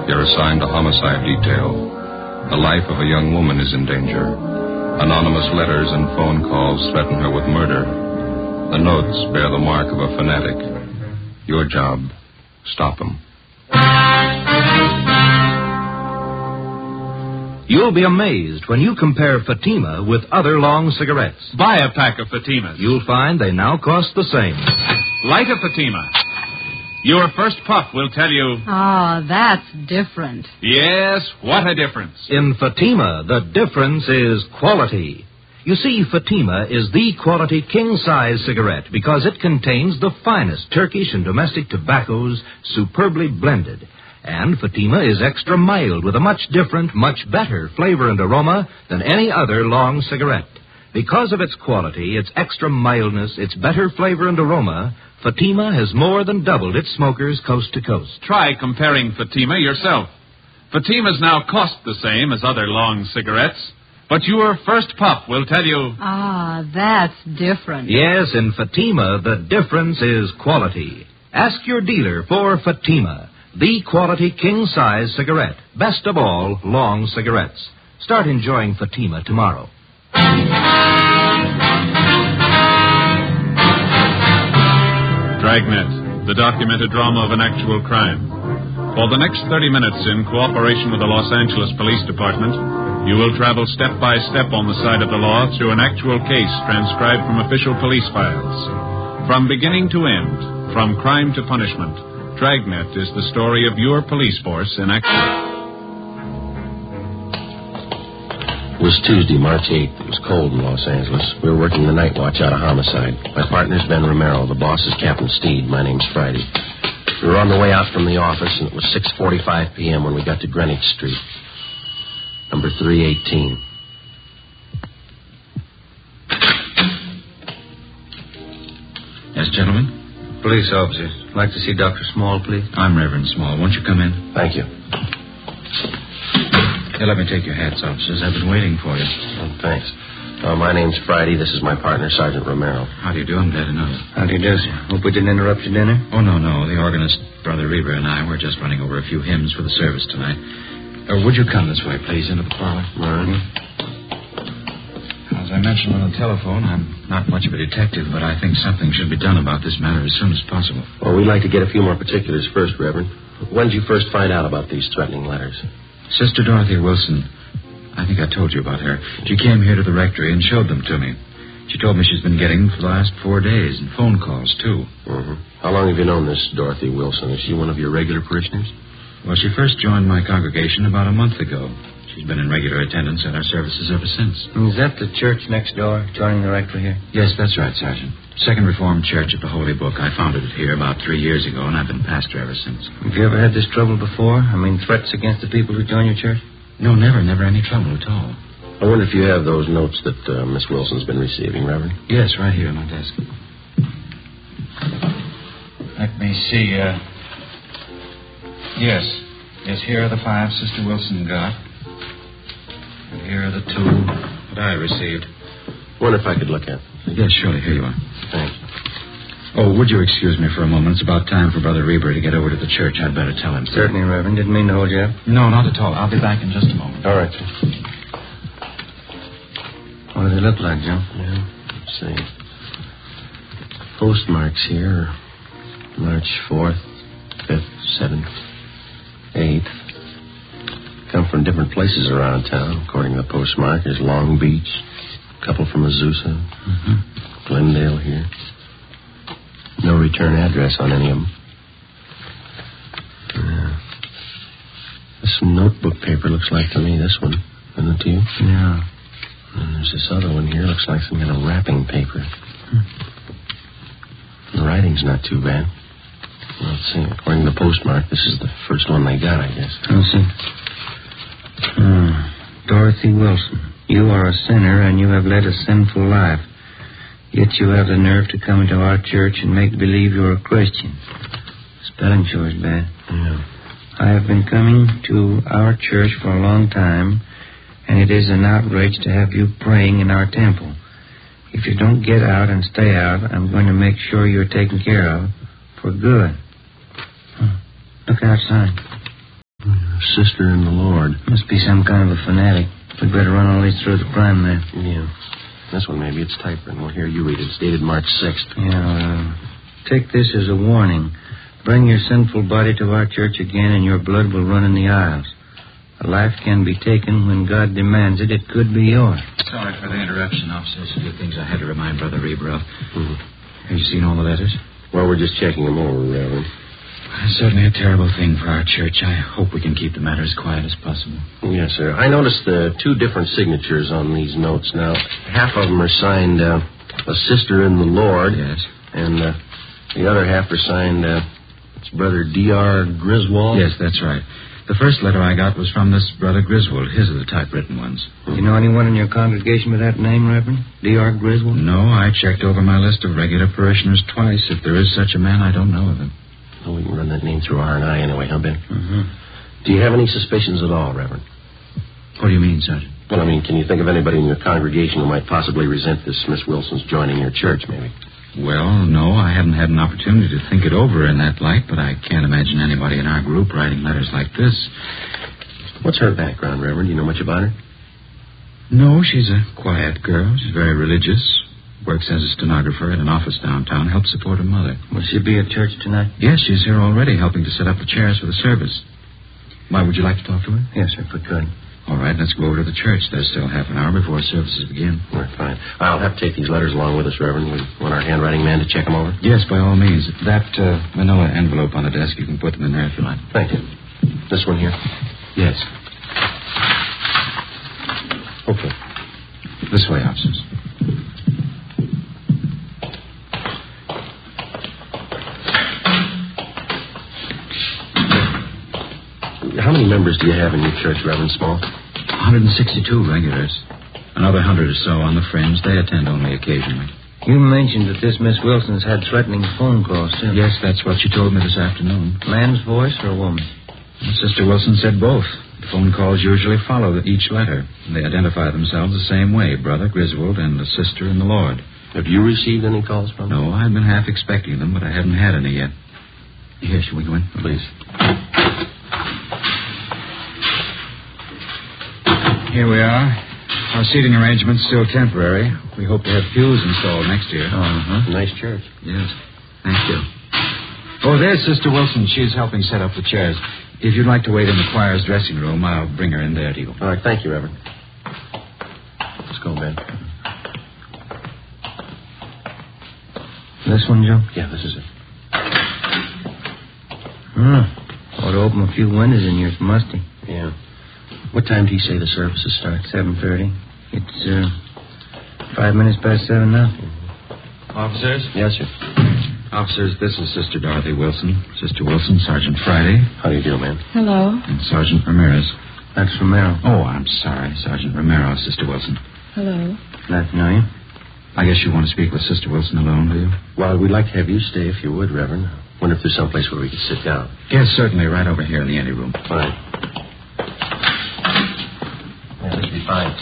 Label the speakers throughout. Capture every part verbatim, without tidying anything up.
Speaker 1: You're assigned a homicide detail. The life of a young woman is in danger. Anonymous letters and phone calls threaten her with murder. The notes bear the mark of a fanatic. Your job, stop them.
Speaker 2: You'll be amazed when you compare Fatima with other long cigarettes.
Speaker 3: Buy a pack of Fatimas.
Speaker 2: You'll find they now cost the same.
Speaker 3: Light a Fatima. Your first puff will tell you...
Speaker 4: Oh, that's different.
Speaker 3: Yes, what a difference.
Speaker 2: In Fatima, the difference is quality. You see, Fatima is the quality king-size cigarette because it contains the finest Turkish and domestic tobaccos superbly blended. And Fatima is extra mild with a much different, much better flavor and aroma than any other long cigarette. Because of its quality, its extra mildness, its better flavor and aroma, Fatima has more than doubled its smokers coast to coast.
Speaker 3: Try comparing Fatima yourself. Fatimas now cost the same as other long cigarettes, but your first puff will tell you...
Speaker 4: Ah, that's different.
Speaker 2: Yes, in Fatima, the difference is quality. Ask your dealer for Fatima, the quality king-size cigarette. Best of all, long cigarettes. Start enjoying Fatima tomorrow.
Speaker 3: Dragnet, the documented drama of an actual crime. For the next thirty minutes, in cooperation with the Los Angeles Police Department, you will travel step by step on the side of the law through an actual case transcribed from official police files. From beginning to end, from crime to punishment, Dragnet is the story of your police force in action.
Speaker 5: It was Tuesday, March eighth. It was cold in Los Angeles. We were working the night watch out of homicide. My partner's Ben Romero. The boss is Captain Steed. My name's Friday. We were on the way out from the office, and it was six forty-five p.m. when we got to Greenwich Street. Number three eighteen.
Speaker 6: Yes, gentlemen?
Speaker 7: Police officers. I'd like to see Doctor Small, please.
Speaker 6: I'm Reverend Small. Won't you come in?
Speaker 5: Thank you.
Speaker 6: Here, let me take your hats, officers. I've been waiting for you.
Speaker 5: Oh, thanks. Uh, my name's Friday. This is my partner, Sergeant Romero.
Speaker 6: How do you do? I'm glad to know you.
Speaker 7: How do you do, sir? Hope we didn't interrupt your dinner?
Speaker 6: Oh, no, no. The organist, Brother Reber, and I were just running over a few hymns for the service tonight. Uh, would you come this way, please, into the parlor?
Speaker 5: All right.
Speaker 6: As I mentioned on the telephone, I'm not much of a detective, but I think something should be done about this matter as soon as possible.
Speaker 5: Well, we'd like to get a few more particulars first, Reverend. When did you first find out about these threatening letters?
Speaker 6: Sister Dorothy Wilson. I think I told you about her. She came here to the rectory and showed them to me. She told me she's been getting them for the last four days, and phone calls, too.
Speaker 5: Mm-hmm. How long have you known this Dorothy Wilson? Is she one of your regular parishioners?
Speaker 6: Well, she first joined my congregation about a month ago. She's been in regular attendance at our services ever since.
Speaker 7: Is that the church next door, joining the rectory here?
Speaker 6: Yes, that's right, Sergeant. Second Reformed Church of the Holy Book. I founded it here about three years ago, and I've been pastor ever since.
Speaker 7: Have you ever had this trouble before? I mean, threats against the people who join your church?
Speaker 6: No, never, never any trouble at all.
Speaker 5: I wonder if you have those notes that uh, Miss Wilson's been receiving, Reverend?
Speaker 6: Yes, right here on my desk. Let me see, uh... Yes. Yes, here are the five Sister Wilson got. And here are the two that I received.
Speaker 5: Wonder if I could look at them.
Speaker 6: Yes, surely. Here you are.
Speaker 5: Thank you.
Speaker 6: Oh, would you excuse me for a moment? It's about time for Brother Reber to get over to the church. I'd better tell him.
Speaker 7: Certainly, Reverend. Didn't mean to hold you up.
Speaker 6: No, not at all. I'll be back in just a moment.
Speaker 5: All right, sir.
Speaker 7: What do they look like, Joe?
Speaker 5: Yeah, let's see. Postmarks here are March fourth, fifth, seventh, eighth. Come from different places around town, according to the postmark. There's Long Beach, a couple from Azusa,
Speaker 6: Mm-hmm.
Speaker 5: Glendale here. No return address on any of them. Yeah. This notebook paper looks like to me this one. Isn't it to you?
Speaker 7: Yeah.
Speaker 5: And there's this other one here. Looks like some kind of wrapping paper. Hmm. The writing's not too bad. Well, let's see. According to the postmark, this is the first one they got, I guess.
Speaker 7: I'll see. Hmm. Dorothy Wilson, you are a sinner and you have led a sinful life. Yet you have the nerve to come into our church and make believe you're a Christian. Spelling sure is bad.
Speaker 5: Yeah.
Speaker 7: I have been coming to our church for a long time, and it is an outrage to have you praying in our temple. If you don't get out and stay out, I'm going to make sure you're taken care of for good. Huh. Look outside.
Speaker 5: Yeah, Sister in the Lord.
Speaker 7: Must be some kind of a fanatic. We'd better run all these through the crime map.
Speaker 5: Yeah. This one, maybe. It's typewritten. Well, here, you read it. It's dated March sixth.
Speaker 7: Yeah, uh, take this as a warning. Bring your sinful body to our church again, and your blood will run in the aisles. A life can be taken when God demands it. It could be yours.
Speaker 6: Sorry for the interruption, officers. A few things I had to remind Brother Reber of.
Speaker 5: Mm-hmm.
Speaker 6: Have you seen all the letters?
Speaker 5: Well, we're just checking them over, Reverend.
Speaker 6: It's certainly a terrible thing for our church. I hope we can keep the matter as quiet as possible.
Speaker 5: Yes, sir. I noticed the two different signatures on these notes now. Half of them are signed, uh, a sister in the Lord.
Speaker 6: Yes.
Speaker 5: And uh, the other half are signed, uh, it's Brother D R Griswold.
Speaker 6: Yes, that's right. The first letter I got was from this Brother Griswold. His are the typewritten ones.
Speaker 7: Do you know anyone in your congregation with that name, Reverend? D R Griswold?
Speaker 6: No, I checked over my list of regular parishioners twice. If there is such a man, I don't know of him.
Speaker 5: Well, we can run that name through R and I anyway, huh, Ben?
Speaker 7: Mm-hmm.
Speaker 5: Do you have any suspicions at all, Reverend?
Speaker 6: What do you mean, Sergeant?
Speaker 5: Well, I mean, can you think of anybody in your congregation who might possibly resent this Miss Wilson's joining your church, maybe?
Speaker 6: Well, no, I haven't had an opportunity to think it over in that light, but I can't imagine anybody in our group writing letters like this.
Speaker 5: What's her background, Reverend? Do you know much about her?
Speaker 6: No, she's a quiet girl. She's very religious. Works as a stenographer at an office downtown. Helps support her mother.
Speaker 7: Will she be at church tonight?
Speaker 6: Yes, she's here already, helping to set up the chairs for the service. Why, would you like to talk to her?
Speaker 7: Yes, sir, if we could.
Speaker 6: All right, let's go over to the church. There's still half an hour before services begin.
Speaker 5: All right, fine. I'll have to take these letters along with us, Reverend. We want our handwriting man to check them over?
Speaker 6: Yes, by all means. That uh, manila envelope on the desk, you can put them in there if you like.
Speaker 5: Thank you. This one here?
Speaker 6: Yes.
Speaker 5: Okay.
Speaker 6: This way, officers.
Speaker 5: How many members do you have in your church, Reverend Small?
Speaker 6: one hundred sixty-two regulars. Another hundred or so on the fringe. They attend only occasionally.
Speaker 7: You mentioned that this Miss Wilson's had threatening phone calls, too.
Speaker 6: Yes, that's what she told me this afternoon.
Speaker 7: Man's voice or a woman?
Speaker 6: Sister Wilson said both. The phone calls usually follow each letter. They identify themselves the same way, Brother Griswold and the Sister in the Lord.
Speaker 5: Have you received any calls from them?
Speaker 6: No, I've been half expecting them, but I haven't had any yet. Here, shall we go in?
Speaker 5: Please.
Speaker 6: Here we are. Our seating arrangement's still temporary. We hope to have pews installed next year.
Speaker 5: Uh-huh. Nice church.
Speaker 6: Yes. Thank you. Oh, there's Sister Wilson. She's helping set up the chairs. If you'd like to wait in the choir's dressing room, I'll bring her in there to you.
Speaker 5: All right, thank you, Reverend. Let's go, Ben.
Speaker 7: This one, Joe?
Speaker 5: Yeah, this is it.
Speaker 7: Hmm. Ought to open a few windows in here. It's musty.
Speaker 5: Yeah. What time do you say the services start?
Speaker 7: seven thirty. It's, uh, five minutes past seven now.
Speaker 6: Officers?
Speaker 5: Yes, sir.
Speaker 6: Officers, this is Sister Dorothy Wilson. Sister Wilson, Sergeant Friday.
Speaker 5: How do you do, ma'am?
Speaker 4: Hello.
Speaker 6: And Sergeant Ramirez.
Speaker 7: That's Romero.
Speaker 6: Oh, I'm sorry. Sergeant Romero, Sister Wilson.
Speaker 4: Hello.
Speaker 7: Glad to know you.
Speaker 6: I guess you want to speak with Sister Wilson alone, do you?
Speaker 5: Well, we'd like to have you stay if you would, Reverend. Wonder if there's someplace where we could sit down.
Speaker 6: Yes, certainly. Right over here in the anteroom.
Speaker 5: Fine. Yeah, this will be fine.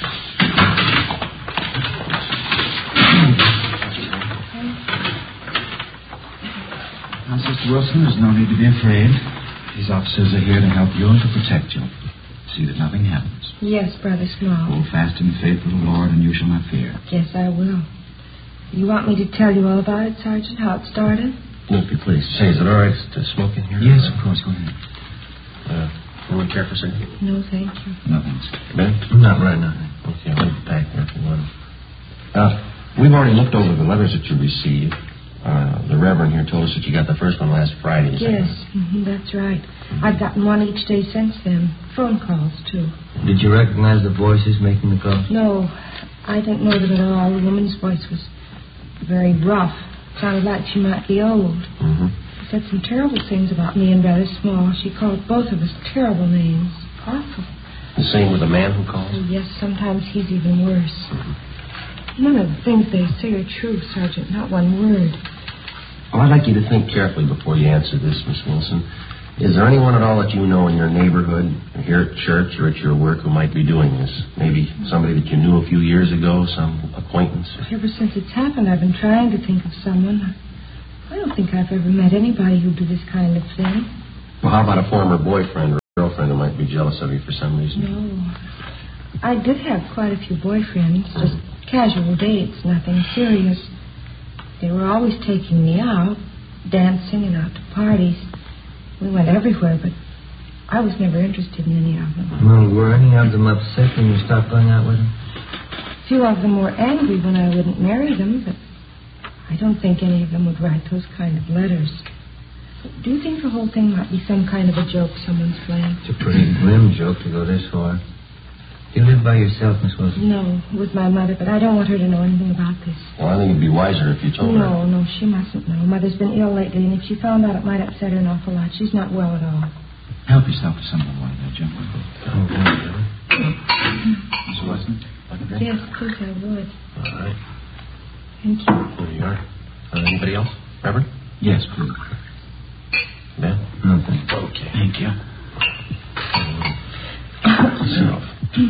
Speaker 6: Now, Sister Wilson, there's no need to be afraid. These officers are here to help you and to protect you. See that nothing happens.
Speaker 4: Yes, Brother Small.
Speaker 6: Hold fast in the faith of the Lord, and you shall not fear.
Speaker 4: Yes, I will. You want me to tell you all about it, Sergeant, how it started?
Speaker 5: If you please. Say, is it all right to smoke in here?
Speaker 6: Yes, of course. Go ahead.
Speaker 5: Uh, anyone care for a cigarette?
Speaker 4: No, thank you.
Speaker 6: No, thanks.
Speaker 5: Ben?
Speaker 7: Not right now.
Speaker 5: Okay, I'll leave it back there if you want. Uh, we've already looked over the letters that you received. Uh, the Reverend here told us that you got the first one last Friday.
Speaker 4: Yes, mm-hmm, that's right. I've gotten one each day since then. Phone calls, too.
Speaker 7: Did you recognize the voices making the calls?
Speaker 4: No, I didn't know them at all. The woman's voice was very rough. Sounded like she might be old.
Speaker 5: Mm-hmm.
Speaker 4: She said some terrible things about me and Brother Small. She called both of us terrible names. Awful.
Speaker 5: The same with the man who called?
Speaker 4: Oh, yes, sometimes he's even worse. Mm-hmm. None of the things they say are true, Sergeant. Not one word.
Speaker 5: Well, I'd like you to think carefully before you answer this, Miss Wilson. Is there anyone at all that you know in your neighborhood, here at church or at your work, who might be doing this? Maybe somebody that you knew a few years ago, some acquaintance?
Speaker 4: Ever since it's happened, I've been trying to think of someone. I don't think I've ever met anybody who'd do this kind of thing.
Speaker 5: Well, how about a former boyfriend Girlfriend who might be jealous of you for some reason.
Speaker 4: No. I did have quite a few boyfriends, just casual dates, nothing serious. They were always taking me out, dancing and out to parties. We went everywhere, but I was never interested in any of them.
Speaker 7: Well, were any of them upset when you stopped going out with them?
Speaker 4: A few of them were angry when I wouldn't marry them, but I don't think any of them would write those kind of letters. Do you think the whole thing might be some kind of a joke someone's playing?
Speaker 7: It's a pretty grim joke to go this far. Do you live by yourself, Miss Wilson?
Speaker 4: No, with my mother, but I don't want her to know anything about this.
Speaker 5: Well, I think it'd be wiser if you told her.
Speaker 4: No, no, she mustn't know. Mother's been ill lately, and if she found out, it might upset her an awful lot. She's not well at all.
Speaker 6: Help yourself to some of the water there, Jim.
Speaker 5: Oh,
Speaker 6: Miss Wilson, like a drink?
Speaker 4: Yes, please, I would.
Speaker 5: all right.
Speaker 4: Thank you.
Speaker 5: There you are. Uh, anybody else? Reverend?
Speaker 6: Yes, please.
Speaker 5: Ben?
Speaker 6: No, thanks.
Speaker 5: Okay.
Speaker 6: Thank you.
Speaker 5: Yourself.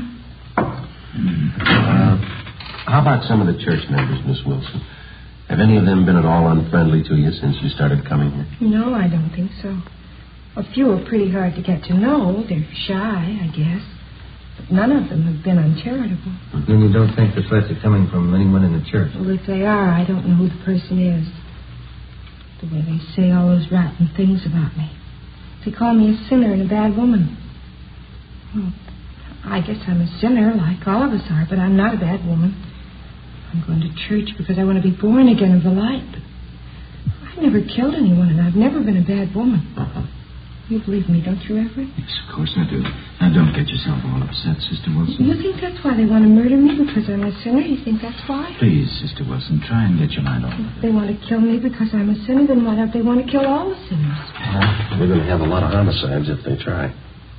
Speaker 5: Uh, how about some of the church members, Miss Wilson? Have any of them been at all unfriendly to you since you started coming here?
Speaker 4: No, I don't think so. A few are pretty hard to get to know. They're shy, I guess. But none of them have been uncharitable.
Speaker 7: Then you don't think the threats are coming from anyone in the church?
Speaker 4: Well, if they are, I don't know who the person is. The way they say all those rotten things about me. They call me a sinner and a bad woman. Well, I guess I'm a sinner, like all of us are, but I'm not a bad woman. I'm going to church because I want to be born again of the light. But I've never killed anyone, and I've never been a bad woman.
Speaker 5: Uh-huh.
Speaker 4: You believe me, don't you, Everett?
Speaker 6: Yes, of course I do. Now, don't get yourself all upset, Sister Wilson.
Speaker 4: You think that's why they want to murder me, because I'm a sinner? You think that's why?
Speaker 6: Please, Sister Wilson, try and get your mind off.
Speaker 4: If they want to kill me because I'm a sinner, then why don't they want to kill all the sinners?
Speaker 5: Well, we're going to have a lot of homicides if they try.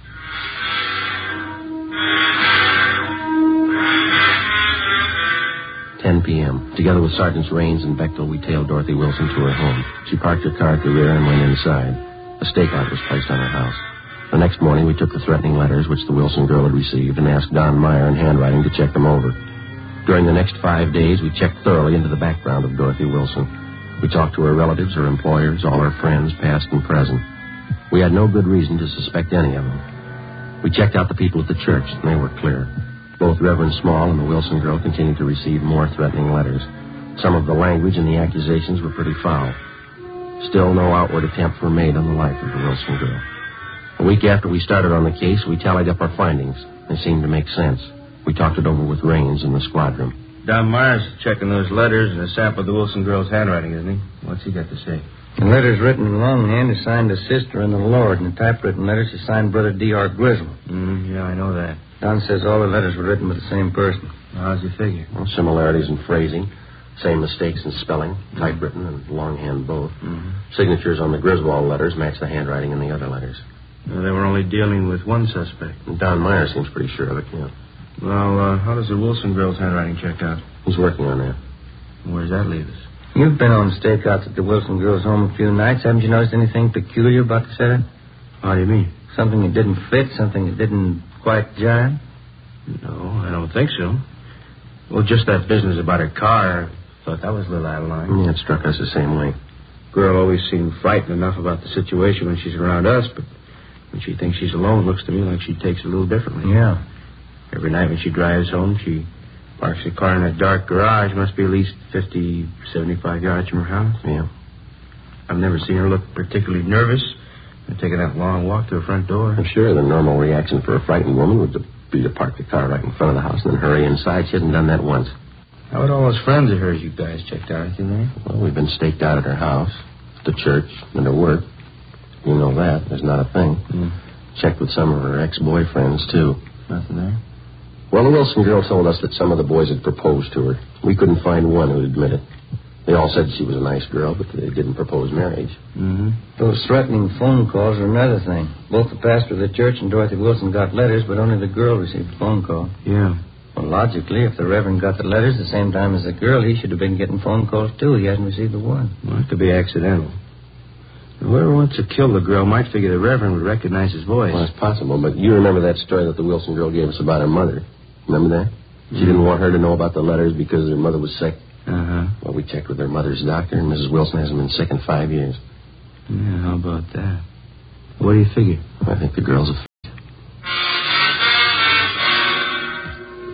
Speaker 5: ten p.m. Together with Sergeants Raines and Bechtel, we tailed Dorothy Wilson to her home. She parked her car at the rear and went inside. A stakeout was placed on her house. The next morning, we took the threatening letters which the Wilson girl had received and asked Don Meyer in handwriting to check them over. During the next five days, we checked thoroughly into the background of Dorothy Wilson. We talked to her relatives, her employers, all her friends, past and present. We had no good reason to suspect any of them. We checked out the people at the church, and they were clear. Both Reverend Small and the Wilson girl continued to receive more threatening letters. Some of the language and the accusations were pretty foul. Still, no outward attempts were made on the life of the Wilson girl. A week after we started on the case, we tallied up our findings. They seemed to make sense. We talked it over with Raines in the squad room.
Speaker 8: Don Myers checking those letters and a sample of the Wilson girl's handwriting, isn't he? What's he got to say?
Speaker 7: The letters written in longhand are signed the sister and the Lord, and the typewritten letters are signed Brother D R Grizzle.
Speaker 8: Mm, yeah, I know that.
Speaker 7: Don says all the letters were written by the same person.
Speaker 8: How's he figure?
Speaker 5: Well, similarities in phrasing, same mistakes in spelling, typewritten and longhand both.
Speaker 8: Mm-hmm.
Speaker 5: Signatures on the Griswold letters match the handwriting in the other letters.
Speaker 8: Well, they were only dealing with one suspect.
Speaker 5: And Don Meyer seems pretty sure of it, yeah.
Speaker 8: Well, uh, how does the Wilson girl's handwriting check out?
Speaker 5: He's working on that.
Speaker 8: Where does that leave us?
Speaker 7: You've been on stakeouts at the Wilson girl's home a few nights. Haven't you noticed anything peculiar about the setup?
Speaker 8: How do you mean?
Speaker 7: Something that didn't fit, something that didn't quite jive?
Speaker 8: No, I don't think so. Well, just that business about her car, I thought that was a little out of line.
Speaker 5: Yeah, it struck us the same way.
Speaker 8: Girl always seemed frightened enough about the situation when she's around us, but when she thinks she's alone, it looks to me like she takes it a little differently.
Speaker 7: Yeah.
Speaker 8: Every night when she drives home, she parks her car in that dark garage. Must be at least fifty, seventy-five yards from her house.
Speaker 5: Yeah.
Speaker 8: I've never seen her look particularly nervous and taking that long walk to her front door.
Speaker 5: I'm sure the normal reaction for a frightened woman would be to park the car right in front of the house and then hurry inside. She hasn't done that once.
Speaker 8: How about all those friends of hers you guys checked out, anything there?
Speaker 5: Well, we've been staked out at her house, at the church, and her work. You know that. There's not a thing.
Speaker 8: Mm.
Speaker 5: Checked with some of her ex-boyfriends, too.
Speaker 8: Nothing there?
Speaker 5: Well, the Wilson girl told us that some of the boys had proposed to her. We couldn't find one who'd admit it. They all said she was a nice girl, but they didn't propose marriage.
Speaker 8: Mm-hmm.
Speaker 7: Those threatening phone calls are another thing. Both the pastor of the church and Dorothy Wilson got letters, but only the girl received a phone call.
Speaker 8: Yeah.
Speaker 7: Well, logically, if the Reverend got the letters the same time as the girl, he should have been getting phone calls, too. He hasn't received the one.
Speaker 8: Well, it could be accidental. Whoever wants to kill the girl might figure the Reverend would recognize his voice.
Speaker 5: Well, it's possible, but you remember that story that the Wilson girl gave us about her mother. Remember that? She mm-hmm. didn't want her to know about the letters because her mother was sick.
Speaker 8: Uh-huh.
Speaker 5: Well, we checked with her mother's doctor, and Missus Wilson hasn't been sick in five years.
Speaker 8: Yeah, how about that? What do you figure?
Speaker 5: I think the girl's a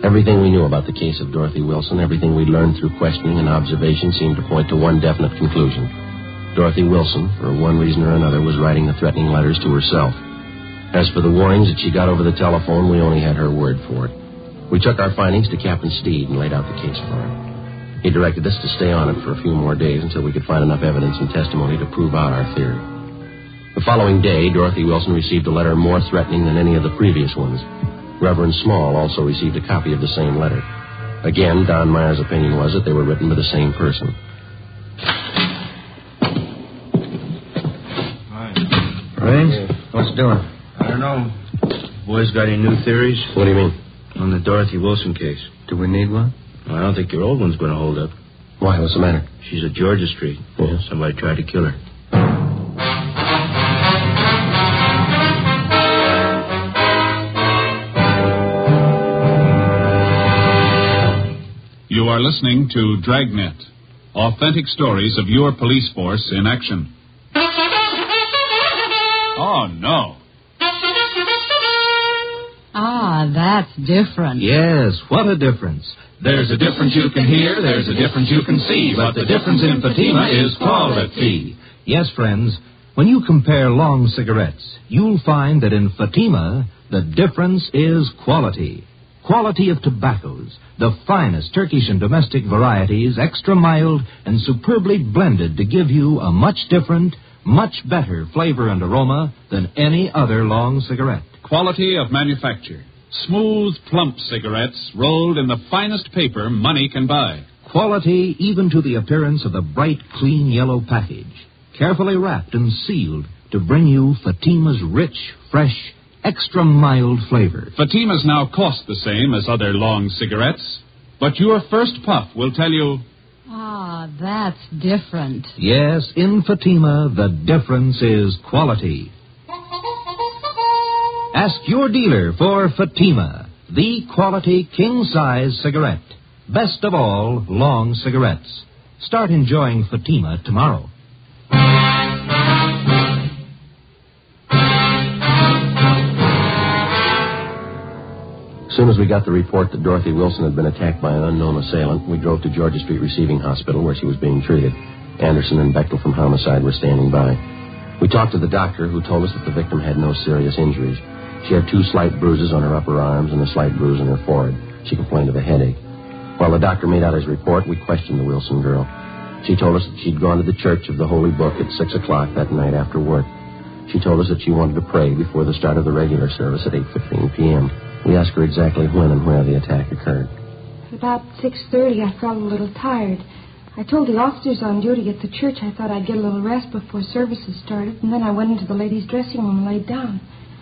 Speaker 5: Everything we knew about the case of Dorothy Wilson, everything we learned through questioning and observation seemed to point to one definite conclusion. Dorothy Wilson, for one reason or another, was writing the threatening letters to herself. As for the warnings that she got over the telephone, we only had her word for it. We took our findings to Captain Steed and laid out the case for him. He directed us to stay on it for a few more days until we could find enough evidence and testimony to prove out our theory. The following day, Dorothy Wilson received a letter more threatening than any of the previous ones. Reverend Small also received a copy of the same letter. Again, Don Meyer's opinion was that they were written by the same person.
Speaker 7: Rains? What's doing?
Speaker 8: I don't know. Boys got any new theories?
Speaker 5: What do you mean?
Speaker 8: On the Dorothy Wilson case.
Speaker 7: Do we need one?
Speaker 8: Well, I don't think your old one's going to hold up.
Speaker 5: Why? What's the matter?
Speaker 8: She's at Georgia Street.
Speaker 5: Yeah.
Speaker 8: Somebody tried to kill her.
Speaker 3: You are listening to Dragnet, authentic stories of your police force in action. Oh, no.
Speaker 9: Ah, that's different.
Speaker 2: Yes, what a difference. There's a difference you can hear, there's a difference you can see, but the difference in Fatima is quality. Yes, friends, when you compare long cigarettes, you'll find that in Fatima, the difference is quality. Quality of tobaccos, the finest Turkish and domestic varieties, extra mild and superbly blended to give you a much different, much better flavor and aroma than any other long cigarette.
Speaker 3: Quality of manufacture. Smooth, plump cigarettes rolled in the finest paper money can buy.
Speaker 2: Quality even to the appearance of the bright, clean yellow package. Carefully wrapped and sealed to bring you Fatima's rich, fresh, extra mild flavor.
Speaker 3: Fatimas now cost the same as other long cigarettes, but your first puff will tell you...
Speaker 9: Ah, that's different.
Speaker 2: Yes, in Fatima, the difference is quality. Ask your dealer for Fatima, the quality king-size cigarette. Best of all, long cigarettes. Start enjoying Fatima tomorrow.
Speaker 5: As soon as we got the report that Dorothy Wilson had been attacked by an unknown assailant, we drove to Georgia Street Receiving Hospital where she was being treated. Anderson and Bechtel from Homicide were standing by. We talked to the doctor, who told us that the victim had no serious injuries. She had two slight bruises on her upper arms and a slight bruise on her forehead. She complained of a headache. While the doctor made out his report, we questioned the Wilson girl. She told us that she'd gone to the Church of the Holy Book at six o'clock that night after work. She told us that she wanted to pray before the start of the regular service at eight fifteen p.m. We asked her exactly when and where the attack occurred.
Speaker 4: At about six thirty, I felt a little tired. I told the officers on duty at the church I thought I'd get a little rest before services started, and then I went into the ladies' dressing room and laid down.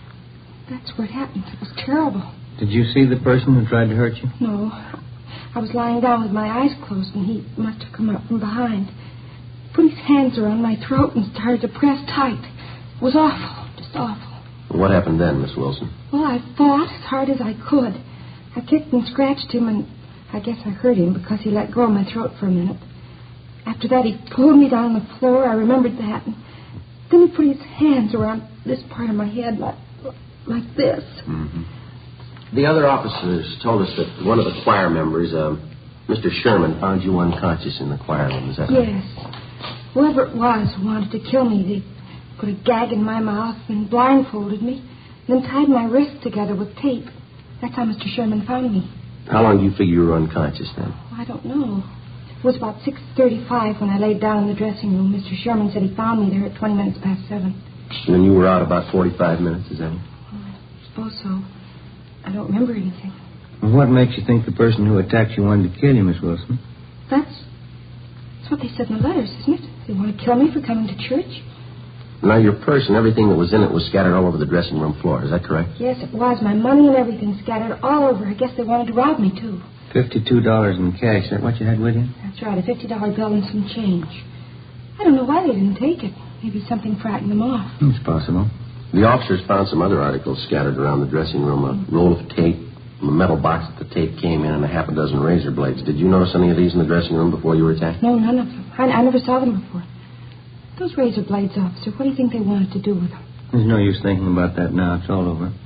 Speaker 4: That's what happened. It was terrible.
Speaker 7: Did you see the person who tried to hurt you?
Speaker 4: No. I was lying down with my eyes closed, and he must have come up from behind. He put his hands around my throat and started to press tight. It was awful, just awful.
Speaker 5: What happened then, Miss Wilson?
Speaker 4: Well, I fought as hard as I could. I kicked and scratched him, and I guess I hurt him because he let go of my throat for a minute. After that, he pulled me down on the floor. I remembered that. And then he put his hands around this part of my head like, like this.
Speaker 5: Mm-hmm. The other officers told us that one of the choir members, uh, Mister Sherman, found you unconscious in the choir room. Is that right?
Speaker 4: Yes. Whoever it was who wanted to kill me, they put a gag in my mouth and blindfolded me, and then tied my wrists together with tape. That's how Mister Sherman found me.
Speaker 5: How long do you figure you were unconscious then?
Speaker 4: I don't know. It was about six thirty-five when I laid down in the dressing room. Mister Sherman said he found me there at twenty minutes past seven.
Speaker 5: And then you were out about forty-five minutes, is that it?
Speaker 4: Oh, I suppose so. I don't remember anything.
Speaker 7: Well, what makes you think the person who attacked you wanted to kill you, Miss Wilson?
Speaker 4: That's, that's what they said in the letters, isn't it? They want to kill me for coming to church?
Speaker 5: Now, your purse and everything that was in it was scattered all over the dressing room floor. Is that correct?
Speaker 4: Yes, it was. My money and everything scattered all over. I guess they wanted to rob me, too.
Speaker 7: Fifty-two dollars in cash. Is that what you had with you?
Speaker 4: That's right, a fifty dollar bill and some change. I don't know why they didn't take it. Maybe something frightened them off.
Speaker 7: It's possible.
Speaker 5: The officers found some other articles scattered around the dressing room. A roll of tape, a metal box that the tape came in, and a half a dozen razor blades. Did you notice any of these in the dressing room before you were attacked?
Speaker 4: No, none of them. I, I never saw them before. Those razor blades, officer, what do you think they wanted to do with them?
Speaker 7: There's no use thinking about that now. It's all over.